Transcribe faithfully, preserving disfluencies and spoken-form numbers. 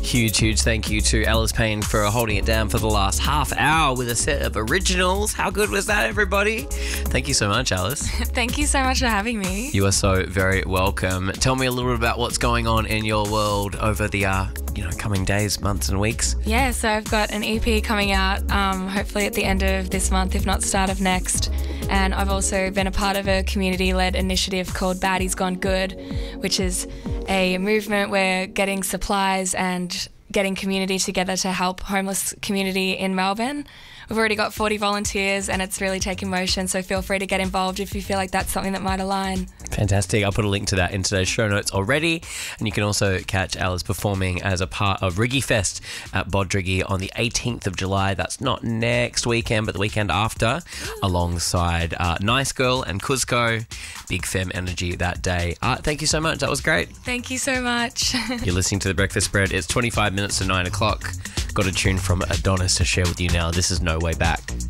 Huge, huge thank you to Alice Payne for holding it down for the last half hour with a set of originals. How good was that, everybody? Thank you so much, Alice. Thank you so much for having me. You are so very welcome. Tell me a little bit about what's going on in your world over the uh, you know, coming days, months and weeks. Yeah, so I've got an E P coming out um, hopefully at the end of this month, if not start of next. And I've also been a part of a community-led initiative called Baddies Gone Good, which is a movement where getting supplies and getting community together to help homeless community in Melbourne. We've already got forty volunteers and it's really taken motion, so feel free to get involved if you feel like that's something that might align. Fantastic. I'll put a link to that in today's show notes already. And you can also catch Alice performing as a part of Riggy Fest at Bodriggy on the eighteenth of July. That's not next weekend, but the weekend after, alongside uh, Nice Girl and Cuzco. Big femme energy that day. Uh, thank you so much. That was great. Thank you so much. You're listening to The Breakfast Spread. It's twenty-five minutes to nine o'clock. Got a tune from Adonis to share with you now. This is No Way Back.